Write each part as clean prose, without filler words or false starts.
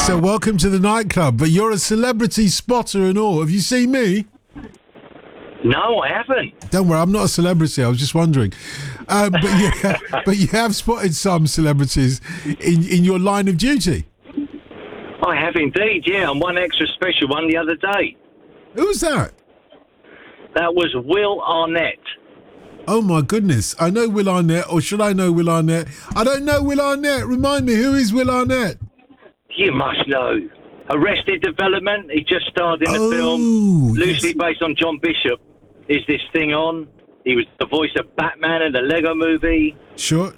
So welcome to the nightclub, but you're a celebrity spotter and all. Have you seen me? No, I haven't. Don't worry, I'm not a celebrity. I was just wondering. But you have spotted some celebrities in your line of duty. I have indeed, yeah. And one extra special one the other day. Who was that? That was Will Arnett. Oh, my goodness. I know Will Arnett, or should I know Will Arnett? I don't know Will Arnett. Remind me, who is Will Arnett? You must know. Arrested Development. He just starred in the film. Loosely based on John Bishop. Is this thing on? He was the voice of Batman in the Lego movie. Sure.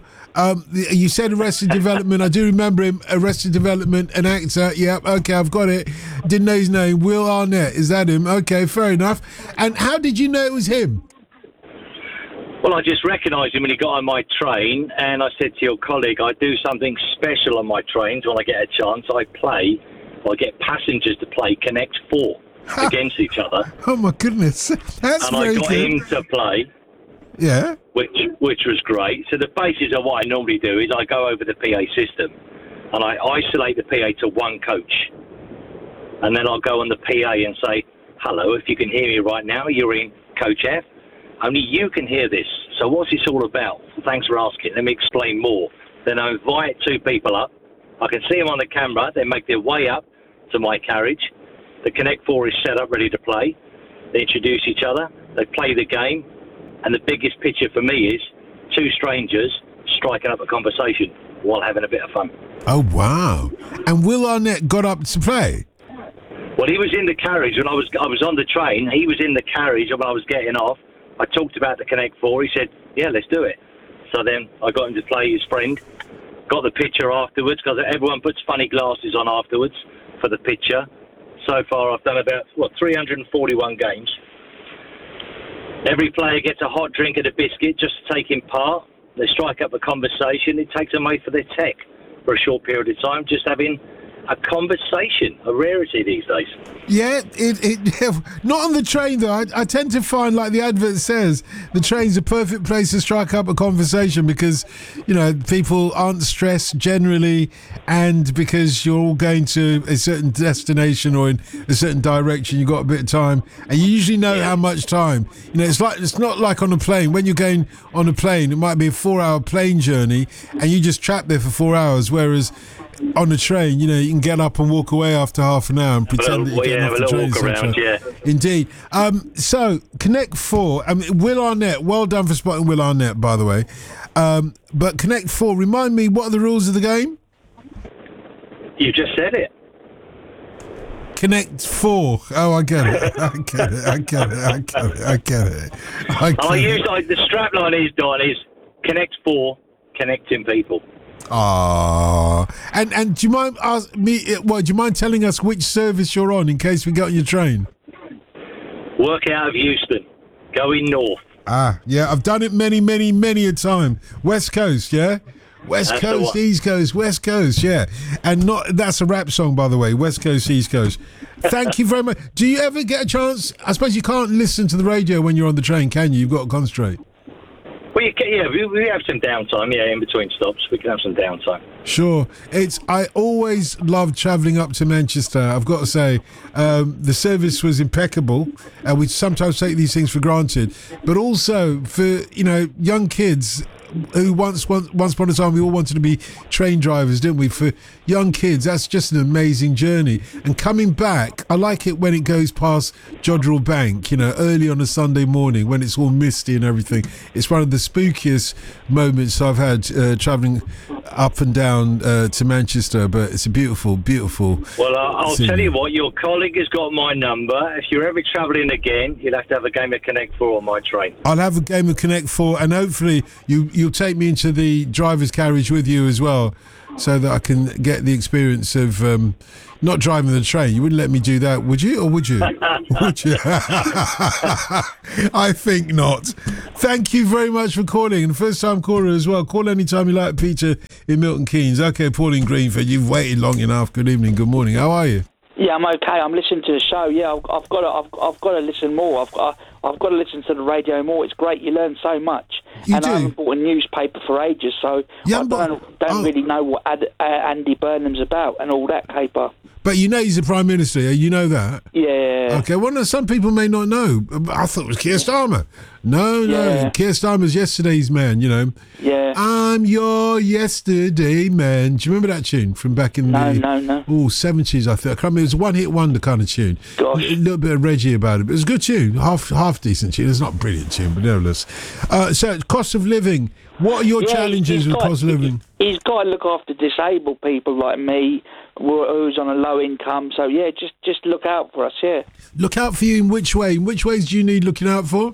You said Arrested Development. I do remember him. Arrested Development, an actor. Yep, okay, I've got it. Didn't know his name. Will Arnett. Is that him? Okay, fair enough. And how did you know it was him? Well, I just recognised him when he got on my train, and I said to your colleague, I do something special on my trains when I get a chance. I get passengers to play Connect 4 against each other. Oh, my goodness. That's and very I got good. him to play. Yeah. Which was great. So the basis of what I normally do is I go over the PA system and I isolate the PA to one coach. And then I'll go on the PA and say, hello, if you can hear me right now, you're in Coach F. Only you can hear this. So what's this all about? Thanks for asking. Let me explain more. Then I invite two people up. I can see them on the camera. They make their way up to my carriage. The Connect 4 is set up, ready to play. They introduce each other. They play the game. And the biggest picture for me is two strangers striking up a conversation while having a bit of fun. Oh, wow. And Will Arnett got up to play? Well, he was in the carriage when I was on the train. He was in the carriage when I was getting off. I talked about the Connect 4. He said, yeah, let's do it. So then I got him to play his friend. Got the picture afterwards because everyone puts funny glasses on afterwards for the picture. So far, I've done about, 341 games. Every player gets a hot drink and a biscuit just to take in part. They strike up a conversation. It takes away for their tech for a short period of time, just having a conversation, a rarity these days. Yeah, not on the train though. I tend to find, like the advert says, the train's a perfect place to strike up a conversation because, people aren't stressed generally, and because you're all going to a certain destination or in a certain direction, you've got a bit of time, and you usually know how much time. It's not like on a plane. When you're going on a plane, it might be a 4-hour plane journey, and you just trapped there for 4 hours, whereas on a train, you can get up and walk away after half an hour and pretend that you're getting off the train. Walk around, yeah. Indeed. So, Connect 4, Will Arnett, well done for spotting Will Arnett, by the way. But Connect 4, remind me, what are the rules of the game? You just said it. Connect 4. Oh, I get it. The strap line is Connect 4, connecting people. Ah, and do you mind do you mind telling us which service you're on in case we get on your train? Work out of Euston, going north. Ah, yeah, I've done it many, many, many a time. West Coast, yeah? West Coast, East Coast, West Coast, yeah. And that's a rap song, by the way, West Coast, East Coast. Thank you very much. Do you ever get a chance? I suppose you can't listen to the radio when you're on the train, can you? You've got to concentrate. Well, we have some downtime, in between stops. We can have some downtime. Sure. I always loved travelling up to Manchester. I've got to say, the service was impeccable. We sometimes take these things for granted. But also for, young kids who once upon a time we all wanted to be train drivers, didn't we? For young kids, that's just an amazing journey. And coming back, I like it when it goes past Jodrell Bank, early on a Sunday morning when it's all misty and everything. It's one of the spookiest moments I've had travelling up and down to Manchester, but it's a beautiful, beautiful. Well, I'll tell you what, your colleague has got my number. If you're ever travelling again, you'll have to have a game of Connect 4 on my train. I'll have a game of Connect 4, and hopefully you'll take me into the driver's carriage with you as well, so that I can get the experience of not driving the train. You wouldn't let me do that, would you? Or would you? Would you? I think not. Thank you very much for calling. And first-time caller as well. Call anytime you like, Peter in Milton Keynes. Okay, Paul in Greenford, you've waited long enough. Good evening, good morning. How are you? Yeah, I'm okay. I'm listening to the show. Yeah, I've got to listen more. I've got to listen to the radio more. It's great. You learn so much. You and do? I haven't bought a newspaper for ages, so Yeah, I don't really know what Andy Burnham's about and all that caper. But you know he's the Prime Minister, yeah? You know that? Yeah. Okay, well, no, some people may not know. I thought it was Keir Starmer. No, Yeah. Keir Starmer's yesterday's man, you know. Yeah. I'm your yesterday man. Do you remember that tune from back in No. 70s, I think? I can't remember. It was a one-hit wonder kind of tune. Gosh. A little bit of Reggie about it. But it was a good tune. Half decent tune. It's not a brilliant tune, but nevertheless. So, cost of living. What are your challenges with cost of living? He's got to look after disabled people like me, who's on a low income. So, yeah, just look out for us, yeah. Look out for you in which way? In which ways do you need looking out for?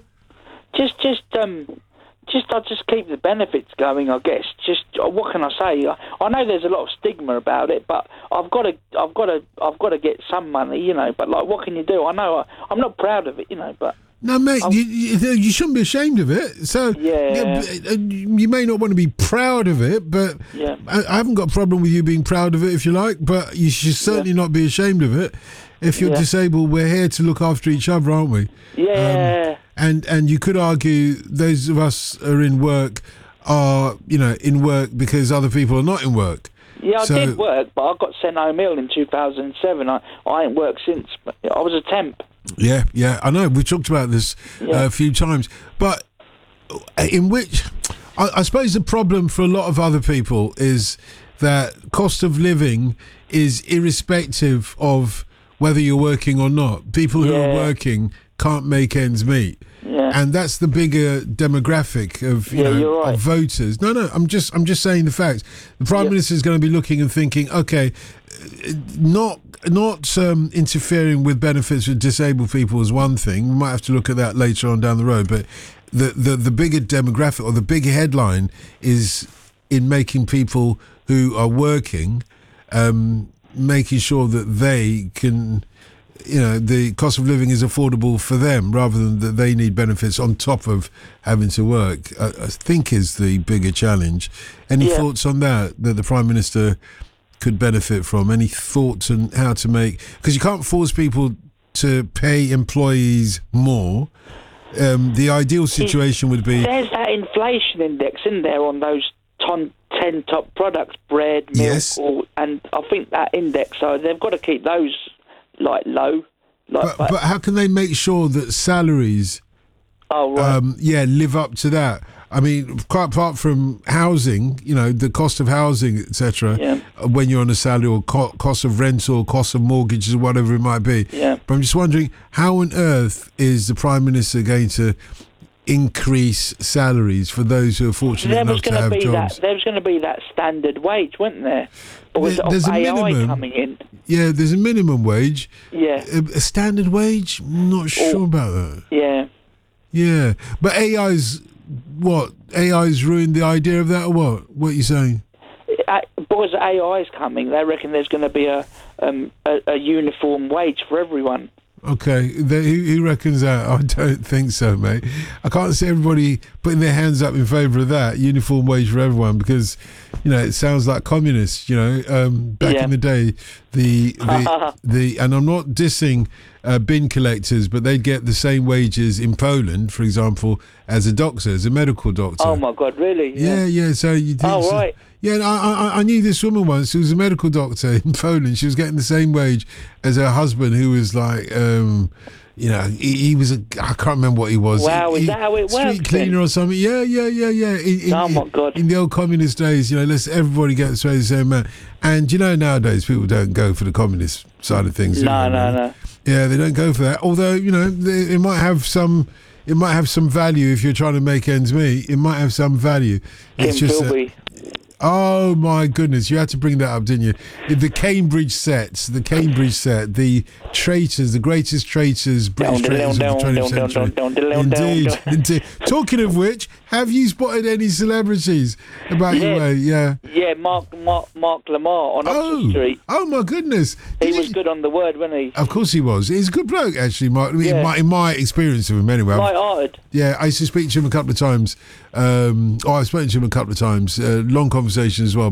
I'll just keep the benefits going, I guess. Just what can I say? I know there's a lot of stigma about it, but I've got to get some money, you know. But like, what can you do? I know I'm not proud of it, you know. But no, mate, you shouldn't be ashamed of it. So you may not want to be proud of it, but yeah. I haven't got a problem with you being proud of it if you like. But you should certainly not be ashamed of it. If you're disabled, we're here to look after each other, aren't we? Yeah. And you could argue those of us who are in work are, you know, in work because other people are not in work. Yeah, I did work, but I got sent home ill in 2007. I ain't worked since. I was a temp. Yeah, I know. We talked about this a few times. But in which, I suppose the problem for a lot of other people is that cost of living is irrespective of whether you're working or not. People who are working can't make ends meet. Yeah. And that's the bigger demographic of you're right. of voters. No, I'm just saying the facts. The Prime Minister is going to be looking and thinking, okay, not interfering with benefits for disabled people is one thing. We might have to look at that later on down the road. But the bigger demographic or the bigger headline is in making people who are working, making sure that they can, you know, the cost of living is affordable for them rather than that they need benefits on top of having to work, I think is the bigger challenge. Any thoughts on that the Prime Minister could benefit from? Any thoughts on how to make, because you can't force people to pay employees more. The ideal situation would be... There's that inflation index in there on those 10 top products, bread, milk, and I think that index, so they've got to keep those like low. But how can they make sure that salaries live up to that? I mean, quite apart from housing, you know, the cost of housing, etc. When you're on a salary, or cost of rental, cost of mortgages, or whatever it might be. But I'm just wondering, how on earth is the Prime Minister going to increase salaries for those who are fortunate enough to have jobs? There was going to be that standard wage, wasn't there? Or was there's AI a minimum coming in? Yeah, there's a minimum wage. Yeah. A standard wage? Not sure about that. Yeah. Yeah. But AI's ruined the idea of that, or what? What are you saying? Because AI is coming, they reckon there's going to be a uniform wage for everyone. Okay, who reckons that? I don't think so, mate. I can't see everybody putting their hands up in favour of that uniform wage for everyone, because, you know, it sounds like communists. You know, back in the day, the and I'm not dissing bin collectors, but they'd get the same wages in Poland, for example, as a doctor, as a medical doctor. Oh my God, really? Yeah. So you did. Oh right. Yeah, I knew this woman once who was a medical doctor in Poland. She was getting the same wage as her husband, who was like, you know, he was I can't remember what he was. Wow, is that how it works? Street cleaner or something. Yeah. Oh my God. In the old communist days, you know, let's everybody get the same amount. And you know, nowadays people don't go for the communist side of things. No. Yeah, they don't go for that. Although, you know, it might have some value if you're trying to make ends meet. It might have some value. It's Kim just. Philby. Oh my goodness, you had to bring that up, didn't you? The Cambridge set, the traitors, the greatest traitors, British traitors of the 20th century. Indeed. Talking of which, have you spotted any celebrities about your way? Yeah, Mark Lamar on Oxford Street. Oh my goodness. He was good on the word, wasn't he? Of course he was. He's a good bloke, actually, Mark. In my experience of him, anyway. Light-hearted. Yeah, I used to speak to him a couple of times. I've spoken to him a couple of times. Long conversation as well.